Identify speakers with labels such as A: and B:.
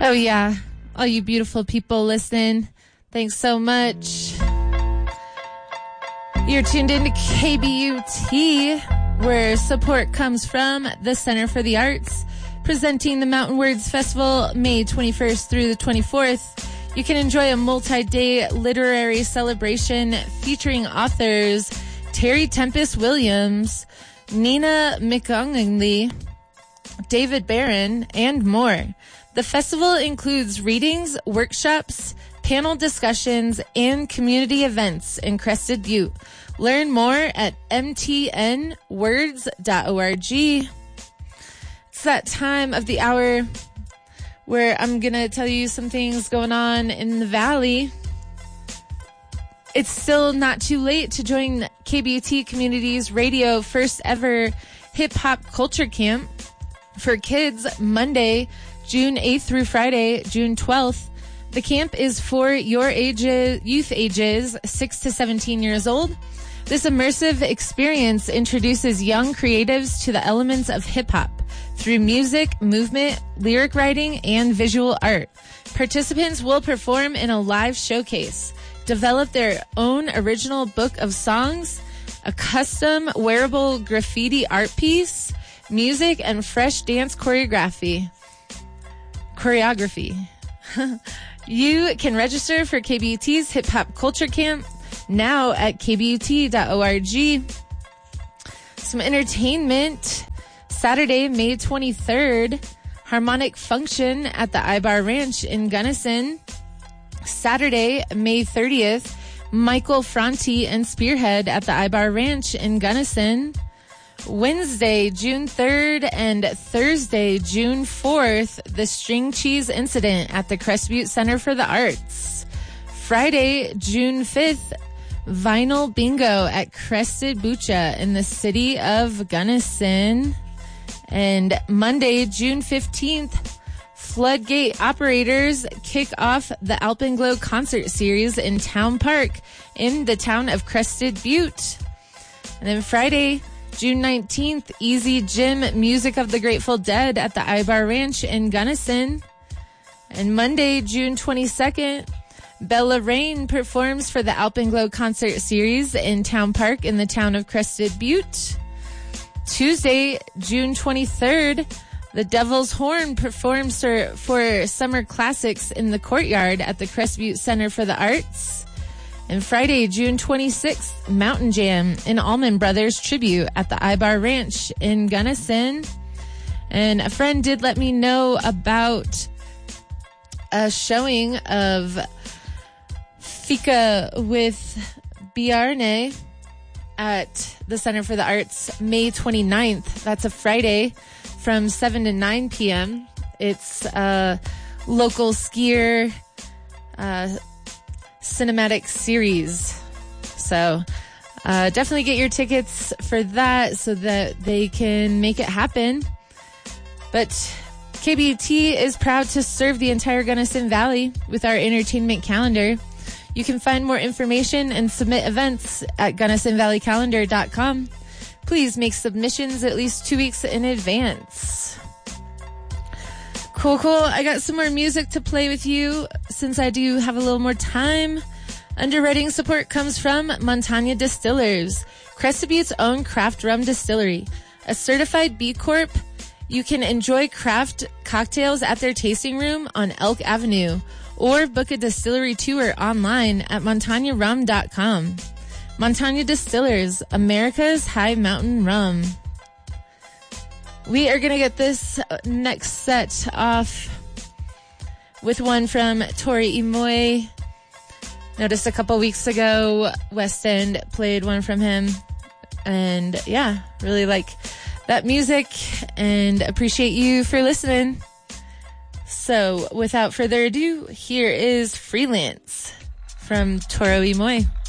A: Oh, yeah. All you beautiful people listening, thanks so much. You're tuned into KBUT, where support comes from the Center for the Arts, presenting the Mountain Words Festival May 21st through the 24th. You can enjoy a multi-day literary celebration featuring authors Terry Tempest Williams, Nina McGonaghy, David Barron, and more. The festival includes readings, workshops, panel discussions, and community events in Crested Butte. Learn more at mtnwords.org. It's that time of the hour where I'm going to tell you some things going on in the Valley. It's still not too late to join KBUT Community's radio first ever hip hop culture camp for kids Monday, June 8th through Friday, June 12th. The camp is for your youth ages 6 to 17 years old. This immersive experience introduces young creatives to the elements of hip hop through music, movement, lyric writing, and visual art. Participants will perform in a live showcase, develop their own original book of songs, a custom wearable graffiti art piece, music, and fresh dance choreography. You can register for KBUT's Hip Hop Culture Camp now at kbut.org. Some entertainment. Saturday, May 23rd, Harmonic Function at the Ibar Ranch in Gunnison. Saturday, May 30th, Michael Franti and Spearhead at the Ibar Ranch in Gunnison. Wednesday, June 3rd and Thursday, June 4th, the String Cheese Incident at the Crested Butte Center for the Arts. Friday, June 5th, Vinyl Bingo at Crested Bucha in the city of Gunnison. And Monday, June 15th, Floodgate Operators kick off the Alpenglow concert series in Town Park in the town of Crested Butte. And then Friday, June 19th, Easy Gym Music of the Grateful Dead at the Ibar Ranch in Gunnison. And Monday, June 22nd, Bella Rain performs for the Alpenglow concert series in Town Park in the town of Crested Butte. Tuesday, June 23rd, the Devil's Horn performs for Summer Classics in the courtyard at the Crested Butte Center for the Arts. And Friday, June 26th, Mountain Jam in Allman Brothers Tribute at the Ibar Ranch in Gunnison. And a friend did let me know about a showing of Fika with Bjarne at the Center for the Arts May 29th. That's a Friday from 7 to 9 p.m. It's a local skier cinematic series. So definitely get your tickets for that so that they can make it happen. But KBUT is proud to serve the entire Gunnison Valley with our entertainment calendar. You can find more information and submit events at GunnisonValleyCalendar.com. Please make submissions at least 2 weeks in advance. Cool. I got some more music to play with you since I do have a little more time. Underwriting support comes from Montagna Distillers, Crested Butte's own craft rum distillery. A certified B Corp, you can enjoy craft cocktails at their tasting room on Elk Avenue, or book a distillery tour online at montagnarum.com. Montagna Distillers, America's high mountain rum. We are going to get this next set off with one from Tori Imoy. Noticed a couple weeks ago, West End played one from him. And yeah, really like that music and appreciate you for listening. So without further ado, here is Freelance from Toro Imoy.